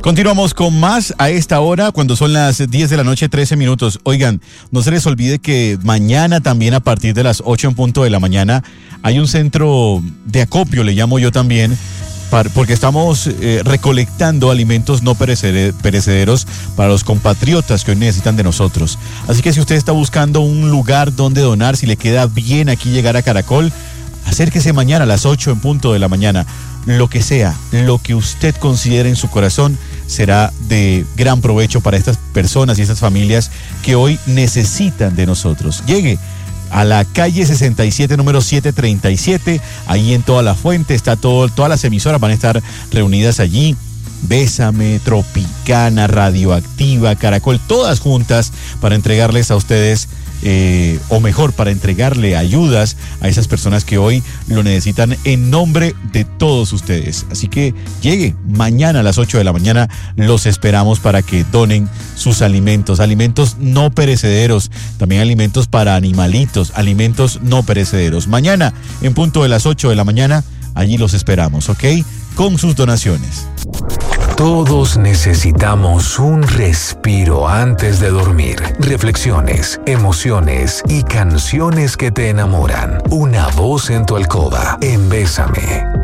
Continuamos con más a esta hora, cuando son las 10 de la noche, 13 minutos. Oigan, no se les olvide que mañana también a partir de las 8 en punto de la mañana hay un centro de acopio, le llamo yo también, porque estamos recolectando alimentos no perecederos para los compatriotas que hoy necesitan de nosotros. Así que si usted está buscando un lugar donde donar, si le queda bien aquí llegar a Caracol, acérquese mañana a las 8 en punto de la mañana. Lo que sea, lo que usted considere en su corazón será de gran provecho para estas personas y estas familias que hoy necesitan de nosotros. Llegue a la calle 67, número 737, ahí en Toda la Fuente, está todas las emisoras van a estar reunidas allí. Bésame, Tropicana, Radioactiva, Caracol, todas juntas para entregarles a ustedes, o mejor, para entregarle ayudas a esas personas que hoy lo necesitan en nombre de todos ustedes. Así que llegue mañana a las 8 de la mañana, los esperamos para que donen sus alimentos no perecederos, también alimentos para animalitos, alimentos no perecederos. Mañana en punto de las 8 de la mañana, allí los esperamos, ¿ok? Con sus donaciones. Todos necesitamos un respiro antes de dormir. Reflexiones, emociones y canciones que te enamoran. Una voz en tu alcoba. En Bésame.